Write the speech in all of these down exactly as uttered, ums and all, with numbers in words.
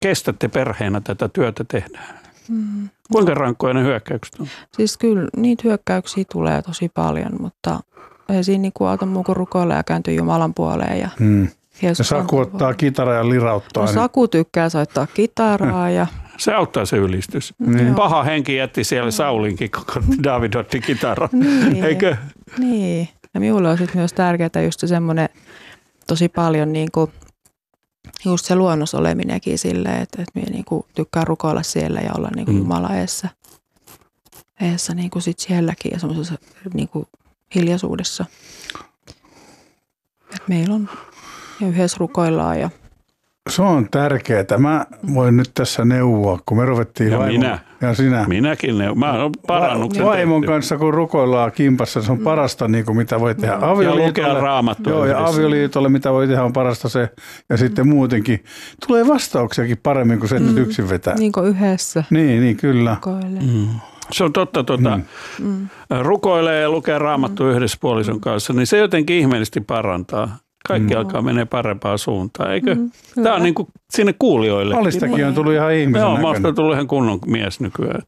kestätte perheenä tätä työtä tehdään? Mm. Kuinka rankkoja ne hyökkäykset on? Siis kyllä niitä hyökkäyksiä tulee tosi paljon, mutta ei siinä niin auta muu kuin rukoilla ja kääntyy Jumalan puoleen. Ja, mm. ja Saku ottaa kitaraa ja lirauttaa. No, niin. Saku tykkää soittaa kitaraa. Ja... Se auttaa se ylistys. Mm. Paha henki jätti siellä Saulinkin, kun David otti kitaran. Niin. Eikö? Niin. Ja minulle on sitten myös tärkeää just semmoinen tosi paljon niin kuin just se luonnos oleminenkin silleen, että, että minä niin kuin tykkään rukoilla siellä ja olla niin kuin mm. Jumala eessä, eessä niin kuin sit sielläkin ja semmoisessa niin kuin hiljaisuudessa. Et meillä on ja yhdessä rukoillaan. Ja... Se on tärkeää. Mä voin nyt tässä neuvoa, kun me ruvettiin ja vaimon, minä. Ja sinä. Minäkin neuvon. Mä oon parannuksen vaimon tehty. kanssa, kun rukoillaan kimpassa, se on parasta, niin kuin mitä voi tehdä avioliitolle. Ja lukea Raamattua. Joo, ja avioliitolle, mitä voi tehdä, on parasta se. Ja sitten muutenkin. Tulee vastauksiakin paremmin, kuin se, että mm. yksin vetää. Niin kuin yhdessä. Niin, niin kyllä. Mm. Se on totta, tuota, mm. rukoilee ja lukee Raamattua mm. yhdessä puolison kanssa, niin se jotenkin ihmeellisesti parantaa. Kaikki mm. alkaa menee parempaan suuntaan, eikö? Mm. Tämä on niin kuin sinne kuulijoille. Alistakin on tullut ihan ihmisen Joo, näköinen. mä oon tullut ihan kunnon mies nykyään.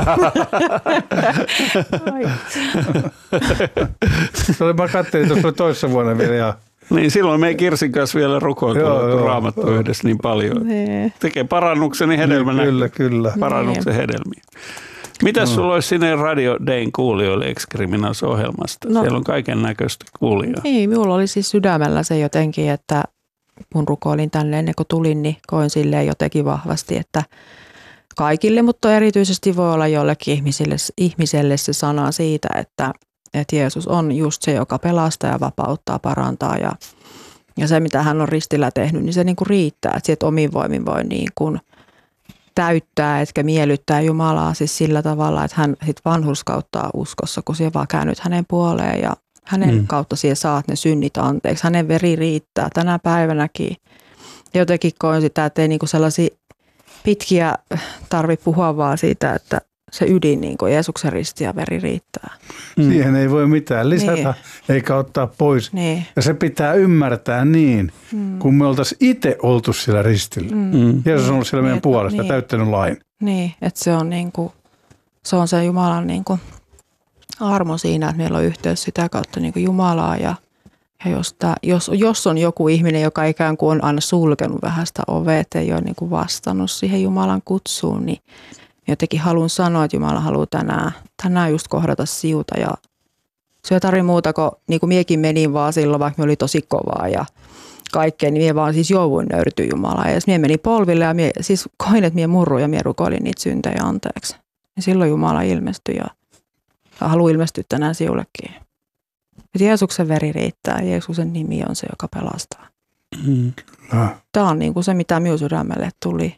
Mä katselin tuossa toissa vuonna vielä. Ja... Niin silloin me ei Kirsin kanssa vielä rukoiltu Raamattua yhdessä niin paljon. Nee. Tekee parannuksen niin hedelmänä. Kyllä, kyllä. Parannuksen hedelmiä. Mitäs no. sulla olisi sinne Radio Dayn kuulijoille Ex-Criminals-ohjelmasta? No. Siellä on kaiken näköistä kuulijaa. Ei, minulla oli siis sydämellä se jotenkin, että kun rukoilin tänne ennen kuin tulin, niin koin silleen jotenkin vahvasti, että kaikille, mutta erityisesti voi olla jollekin ihmiselle, ihmiselle se sana siitä, että, että Jeesus on just se, joka pelastaa ja vapauttaa, parantaa ja, ja se, mitä hän on ristillä tehnyt, niin se niin kuin riittää, että sieltä omin voimin voi niin kuin täyttää, etkä miellyttää Jumalaa siis sillä tavalla, että hän sit vanhurskauttaa uskossa, kun siellä vaan käännyt hänen puoleen ja hänen mm. kautta siellä saat ne synnit anteeksi. Hänen veri riittää tänä päivänäkin. Jotenkin koin sitä, että ei niinku sellaisia pitkiä tarvitse puhua vaan siitä, että se ydin, niin kuin Jeesuksen risti ja veri riittää. Mm. Siihen ei voi mitään lisätä niin. eikä ottaa pois. Niin. Ja se pitää ymmärtää niin, mm. kun me oltaisiin itse oltu siellä ristillä. Mm. Jeesus on ollut siellä meidän niin, puolesta niin. täyttänyt lain. Niin, että se on, niin kuin, se, on se Jumalan niin kuin armo siinä, että meillä on yhteys sitä kautta niin kuin Jumalaa. Ja, ja jos, tämä, jos, jos on joku ihminen, joka ikään kuin on aina sulkenut vähän sitä ovea, että ei ole niin kuin vastannut siihen Jumalan kutsuun, niin jotenkin haluan sanoa, että Jumala haluaa tänään, tänään just kohdata siuta ja se ei tarvitse muuta kuin, niin kuin miekin menin vaan silloin, vaikka me oli tosi kovaa ja kaikkea, niin mie vaan siis jouduin nöyrtyä Jumalaa. Ja mie meni polville ja mie, siis koin, että mie murruin ja mie rukoilin niitä syntejä anteeksi. Ja silloin Jumala ilmestyi ja, ja haluaa ilmestyä tänään siullekin. Että Jeesuksen veri riittää, Jeesuksen nimi on se, joka pelastaa. Mm. Tämä on niin kuin se, mitä minun sydämelle tuli.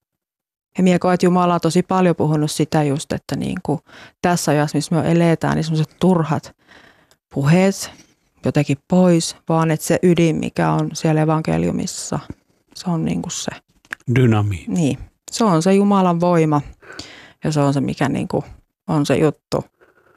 Ja minä koen, että Jumala on tosi paljon puhunut sitä just, että niin kuin tässä ajassa, missä me eletään, niin sellaiset turhat puheet jotenkin pois, vaan että se ydin, mikä on siellä evankeliumissa, se on niin kuin se. Dynamiitti. Niin, se on se Jumalan voima ja se on se, mikä niin kuin on se juttu.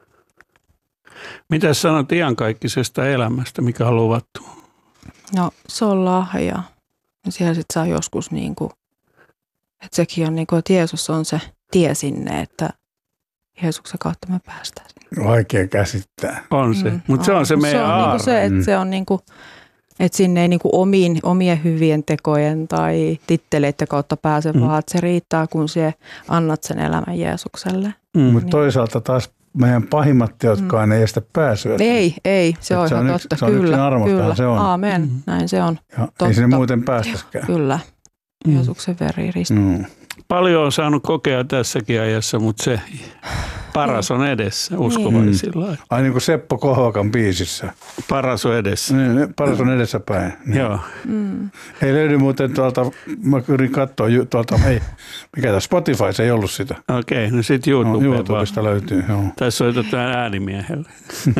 Mitä sanot iankaikkisesta elämästä, mikä on luvattu? No se on lahja. Ja siellä sitten saa joskus niin kuin, että sekin on niin kuin, että Jeesus on se tie sinne, että Jeesuksen kautta me päästään sinne. Vaikea käsittää. On se, mm, mutta se on se meidän aarre. Se on niin se, että se on niin kuin, että sinne ei niin kuin omiin, omien hyvien tekojen tai titteleiden kautta pääse, mm. vaan että se riittää, kun se annat sen elämän Jeesukselle. Mm. Mutta niin. Toisaalta taas meidän pahimmat teotkaan mm. ei estä pääsyä. Ei, ei, se on ihan totta. Se on kyllä, kyllä. Se on. Aamen, mm. näin se on. Ja ei sinne muuten päästäskään. Kyllä, Jeesuksen veri ristiin. Mm. Paljon on saanut kokea tässäkin ajassa, mutta se paras on edessä uskovaisilla. Mm. Ai niin kuin Seppo Kohokan biisissä. Paras on edessä. Niin, paras on edessä päin. Niin. Joo. Mm. Ei löydy muuten tuolta, mä yritin katsoa tuolta, ei, mikä tämä Spotify, se ei ollut sitä. Okei, no sitten YouTube no, YouTubesta löytyy, joo. Tässä soitetaan äänimiehelle.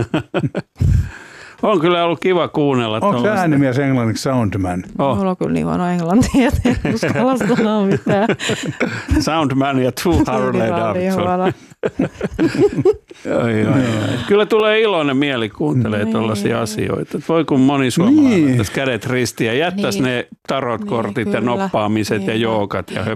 On kyllä ollut kiva kuunnella. Onko se äänimies englanniksi Soundman? Oh. Mulla on kyllä niin huono englantia, että en uskalla sanoa mitään. Soundman ja Two Harley Davidson. Ai, ai, ai. Kyllä tulee iloinen mieli kuuntelee Niin. tuollaisia asioita. Voi kun moni suomalainen Niin. tässä kädet ristiin ja jättäisi Niin. ne tarotkortit Niin, ja kyllä. noppaamiset ja Niin. joogat ja